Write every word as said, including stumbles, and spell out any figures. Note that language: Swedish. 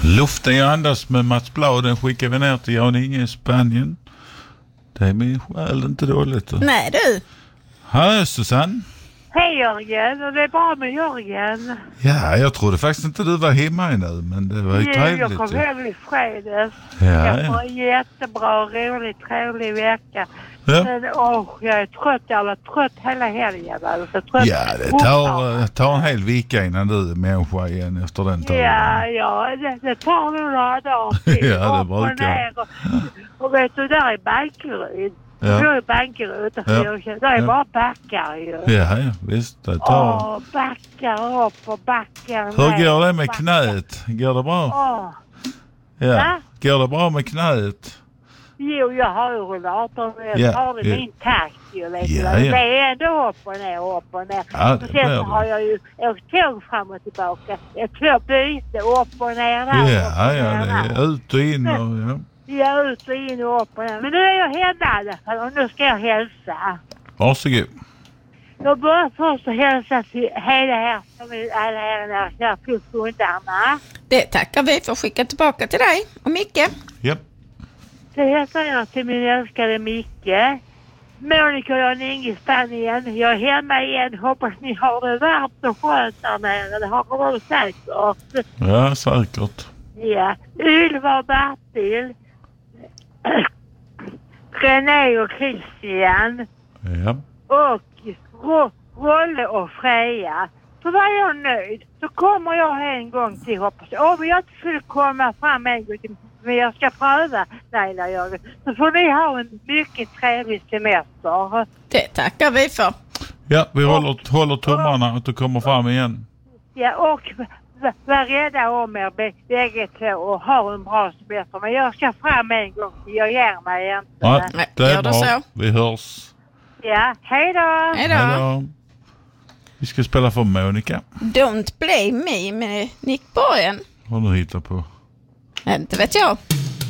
Luften jag andas med Mats Blad, den skickar vi ner till Jan Inge i Spanien. Det är min själ inte dåligt. Då. Nej du. Hallå Susanne. Hej Jörgen, och det är bra med Jörgen. Ja, jag trodde faktiskt inte du var hemma nu, men det var ju Jo, trevligt. jag kom hem i fredags. Ja, jag ja. får en jättebra, rolig, trevlig vecka. Ja. Men åh, jag är trött, jag var trött hela helgen. Alltså, trött. Ja, det tar, det tar en hel vecka innan du är människa igen efter den tiden. Ja, ja, det, det tar nog några dagar till. Ja, det Upp och brukar. ner och, och vet du, där är Bankeryd. Ja. Jag bor i Bankeryd. Ja. Där är Ja. bara backar ju. Ja, ja, visst. Det tar... Åh, backar upp och backar ner. Hur går det med backar. knät? Går det bra? Åh. Ja. Va? Går det bra med knät? Jo, jag har ju rullator, men jag Ja, tar det ja. min takt ju. Vet Ja, du. ja. Det är ändå upp och ner, upp och ner. Ja, det och sen blir så det. har jag ju åkt tåg fram och tillbaka. Jag två byte, upp och ner där. upp Ja, och ja, ner det där. är ut och in och ja. Ja, ut och in och upp och ner. Men nu är jag hemma i alla fall och nu ska jag hälsa. Varsågod. Jag börjar först att hälsa till hela här, alla här när jag fick hundarna. Det tackar vi för att skicka tillbaka till dig och Micke. Ja. Så hälsar jag till min älskade Micke. Monica och Jan Inge i Spanien. Jag är hemma igen. Hoppas ni har det varmt och skönt där nere. Det har varit säkert. Ja, säkert. Ja. Ylva och Bertil. René och Christian. Ja. Och Ro- Rolle och Freja. Så var jag nöjd. Så kommer jag en gång till, hoppas jag. Om jag inte skulle komma fram en gång till, men jag ska pröva, Laila Jörgen. Så får ni ha en mycket trevlig semester. Det tackar vi för. Ja, vi håller, håller tummarna att du kommer fram igen. Ja, och v- var rädda om er b- bägge två och ha en bra semester. Men jag ska fram en gång till, jag ger mig inte. Ja, Nej, det är gör det bra. så. Vi hörs. Ja, hej då! Hej då. Hejdå. Vi ska spela för Monica. Don't blame me med Nick Borgen. Vad du hittar på. Inte vet jag.